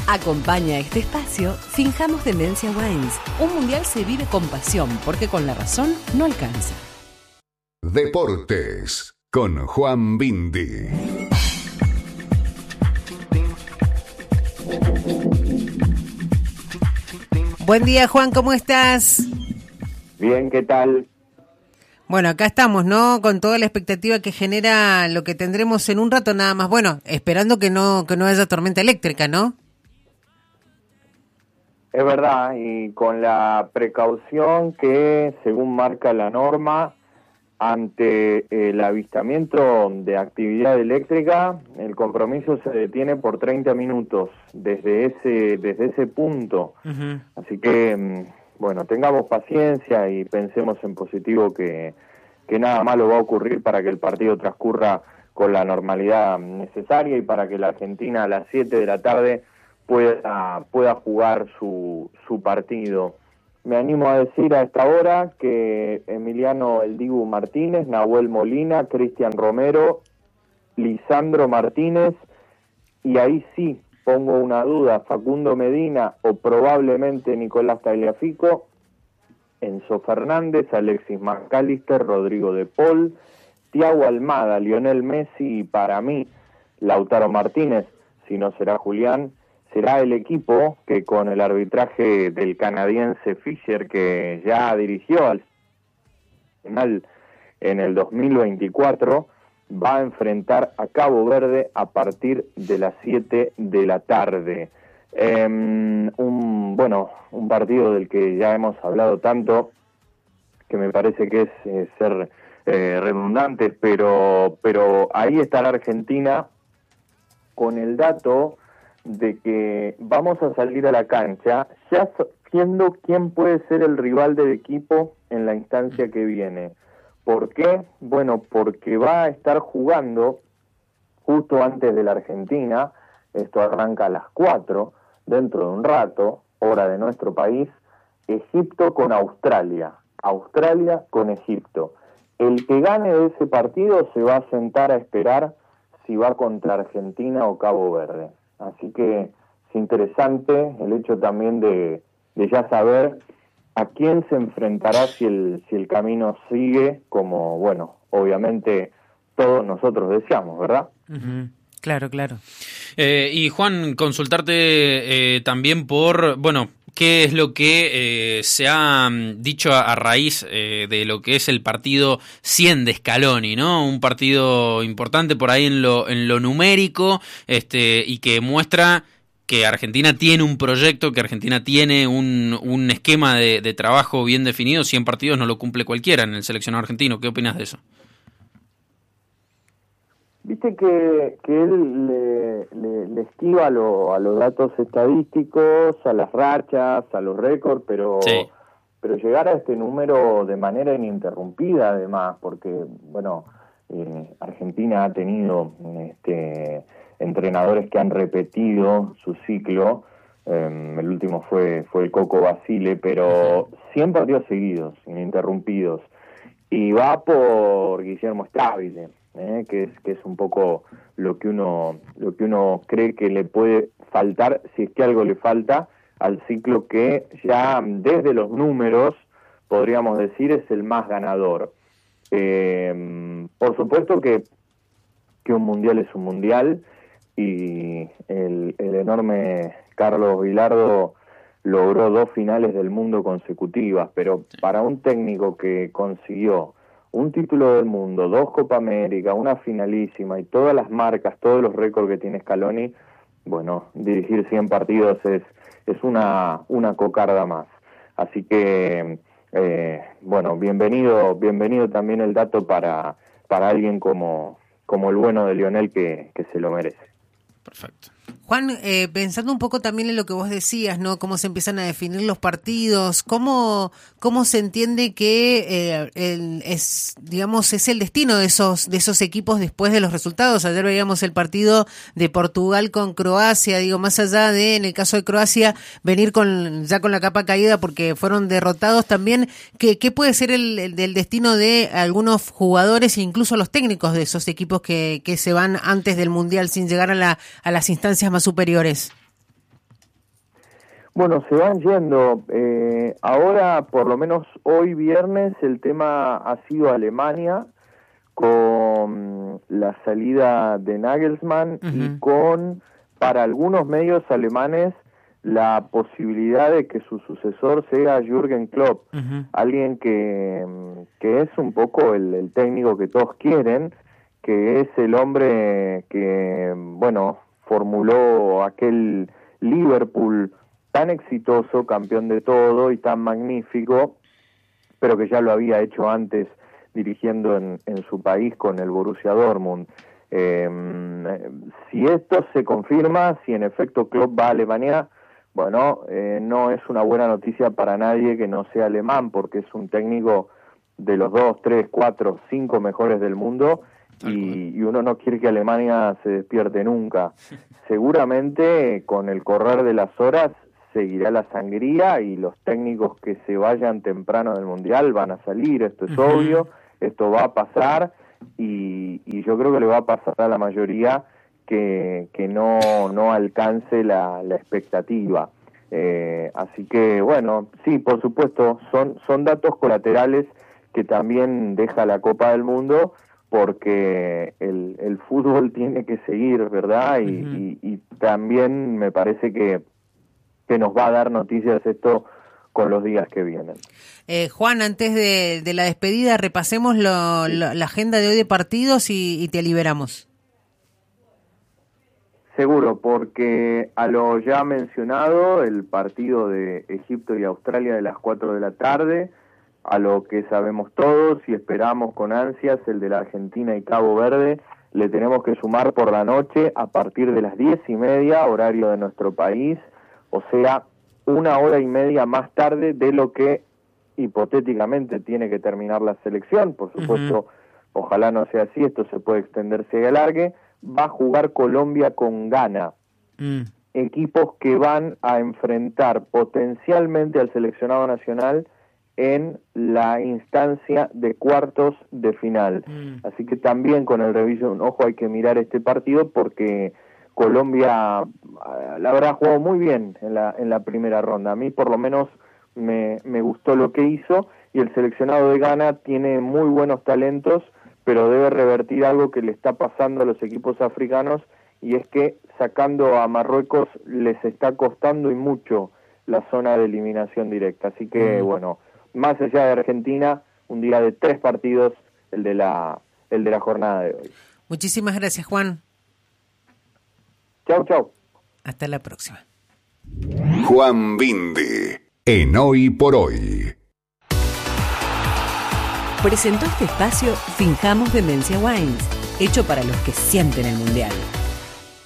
Acompaña este espacio Finjamos Demencia Wines. Un mundial se vive con pasión, porque con la razón no alcanza. Deportes con Juan Bindi. Buen día, Juan, ¿cómo estás? Bien, ¿qué tal? Bueno, acá estamos, ¿no? Con toda la expectativa que genera lo que tendremos en un rato nada más. Bueno, esperando que no haya tormenta eléctrica, ¿no? Es verdad, y con la precaución que, según marca la norma, ante el avistamiento de actividad eléctrica, el compromiso se detiene por 30 minutos desde ese punto. Uh-huh. Así que, bueno, tengamos paciencia y pensemos en positivo que nada malo va a ocurrir para que el partido transcurra con la normalidad necesaria y para que la Argentina a las 7 de la tarde pueda jugar su partido. Me animo a decir a esta hora que Emiliano El Dibu Martínez, Nahuel Molina, Cristian Romero, Lisandro Martínez, y ahí sí pongo una duda, Facundo Medina o probablemente Nicolás Tagliafico, Enzo Fernández, Alexis McAllister, Rodrigo de Paul, Thiago Almada, Lionel Messi y para mí Lautaro Martínez, si no será Julián, será el equipo que con el arbitraje del canadiense Fischer, que ya dirigió al final en el 2024, va a enfrentar a Cabo Verde a partir de las 7 de la tarde. Un partido del que ya hemos hablado tanto, que me parece que es ser redundantes, pero ahí está la Argentina con el dato de que vamos a salir a la cancha ya sabiendo quién puede ser el rival del equipo en la instancia que viene. ¿Por qué? Bueno, porque va a estar jugando justo antes de la Argentina, esto arranca a las 4, dentro de un rato, hora de nuestro país, Egipto con Australia, Australia con Egipto. El que gane de ese partido se va a sentar a esperar si va contra Argentina o Cabo Verde. Así que es interesante el hecho también de ya saber a quién se enfrentará si el camino sigue, como, bueno, obviamente todos nosotros deseamos, ¿verdad? Uh-huh. Claro. Y Juan, consultarte también por, bueno, ¿qué es lo que se ha dicho a raíz de lo que es el partido 100 de Scaloni, ¿no? Un partido importante por ahí en lo numérico, y que muestra que Argentina tiene un proyecto, que Argentina tiene un esquema de trabajo bien definido. 100 partidos no lo cumple cualquiera en el seleccionado argentino. ¿Qué opinas de eso? Viste que él le esquiva a los datos estadísticos, a las rachas, a los récords, pero llegar a este número de manera ininterrumpida además, porque bueno, Argentina ha tenido entrenadores que han repetido su ciclo, el último fue el Coco Basile, pero 100 partidos seguidos, ininterrumpidos, y va por Guillermo Stabile. Que es un poco lo que uno cree que le puede faltar, si es que algo le falta al ciclo que ya desde los números podríamos decir es el más ganador. Por supuesto que un mundial es un mundial, y el enorme Carlos Bilardo logró 2 finales del mundo consecutivas, pero para un técnico que consiguió un título del mundo, 2 Copa América, una finalísima y todas las marcas, todos los récords que tiene Scaloni, bueno, dirigir 100 partidos es una cocarda más. Así que, bueno, bienvenido también el dato para alguien como el bueno de Lionel que se lo merece. Perfecto. Juan, pensando un poco también en lo que vos decías, ¿no? Cómo se empiezan a definir los partidos, cómo se entiende que es el destino de esos equipos después de los resultados. Ayer veíamos el partido de Portugal con Croacia, más allá de, en el caso de Croacia, venir con la capa caída porque fueron derrotados también. ¿Qué puede ser el destino de algunos jugadores e incluso los técnicos de esos equipos que se van antes del Mundial sin llegar a las instancias más superiores? Bueno, se van yendo. Ahora, por lo menos hoy viernes, el tema ha sido Alemania, con la salida de Nagelsmann y con, para algunos medios alemanes, la posibilidad de que su sucesor sea Jürgen Klopp, alguien que es un poco el técnico que todos quieren, que es el hombre que, bueno, formuló aquel Liverpool tan exitoso, campeón de todo y tan magnífico, pero que ya lo había hecho antes dirigiendo en su país con el Borussia Dortmund. Si esto se confirma, si en efecto Klopp va a Alemania, bueno, no es una buena noticia para nadie que no sea alemán, porque es un técnico de los 2, 3, 4, 5 mejores del mundo, y uno no quiere que Alemania se despierte nunca. Seguramente con el correr de las horas seguirá la sangría y los técnicos que se vayan temprano del Mundial van a salir, esto es obvio, esto va a pasar, y yo creo que le va a pasar a la mayoría que no alcance la expectativa. Así que, bueno, sí, por supuesto, son datos colaterales que también deja la Copa del Mundo, porque el fútbol tiene que seguir, ¿verdad? Y también me parece que nos va a dar noticias esto con los días que vienen. Juan, antes de la despedida, repasemos la agenda de hoy de partidos y te liberamos. Seguro, porque a lo ya mencionado, el partido de Egipto y Australia de las 4 de la tarde, a lo que sabemos todos y esperamos con ansias, el de la Argentina y Cabo Verde, le tenemos que sumar por la noche a partir de las 10:30, horario de nuestro país, o sea, 1 hora y media más tarde de lo que hipotéticamente tiene que terminar la selección. Por supuesto, ojalá no sea así, esto se puede extender, se alargue. Va a jugar Colombia con Ghana, equipos que van a enfrentar potencialmente al seleccionado nacional en la instancia de cuartos de final. Así que también con el reviso, ojo, hay que mirar este partido, porque Colombia la verdad jugó muy bien en la primera ronda. A mí por lo menos me gustó lo que hizo, y el seleccionado de Ghana tiene muy buenos talentos, pero debe revertir algo que le está pasando a los equipos africanos, y es que sacando a Marruecos les está costando y mucho la zona de eliminación directa. Así que bueno, más allá de Argentina, un día de 3 partidos, el de la jornada de hoy. Muchísimas gracias, Juan. Chau, chau. Hasta la próxima. Juan Bindi, en Hoy por Hoy. Presentó este espacio Finjamos Demencia Wines, hecho para los que sienten el mundial.